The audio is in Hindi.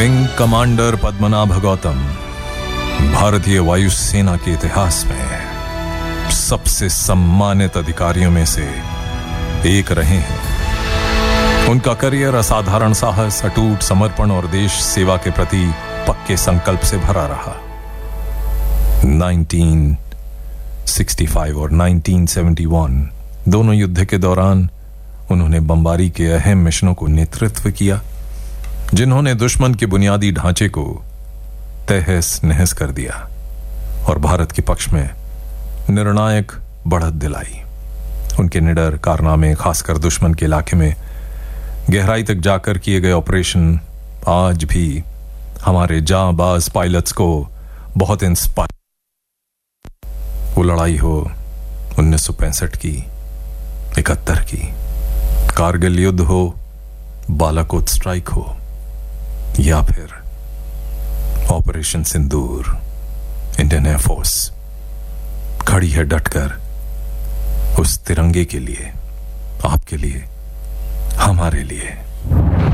विंग कमांडर पद्मनाभ गौतम भारतीय वायुसेना के इतिहास में सबसे सम्मानित अधिकारियों में से एक रहे हैं। उनका करियर असाधारण साहस, अटूट समर्पण और देश सेवा के प्रति पक्के संकल्प से भरा रहा। 1965 और 1971 दोनों युद्ध के दौरान उन्होंने बमबारी के अहम मिशनों को नेतृत्व किया, जिन्होंने दुश्मन के बुनियादी ढांचे को तहस नहस कर दिया और भारत के पक्ष में निर्णायक बढ़त दिलाई। उनके निडर कारनामे, खासकर दुश्मन के इलाके में गहराई तक जाकर किए गए ऑपरेशन, आज भी हमारे जांबाज पायलट्स को बहुत इंस्पायर। वो लड़ाई हो 1965 की, 71 की, कारगिल युद्ध हो, बालाकोट स्ट्राइक हो, या फिर ऑपरेशन सिंदूर, इंडियन एयरफोर्स खड़ी है डटकर उस तिरंगे के लिए, आपके लिए, हमारे लिए।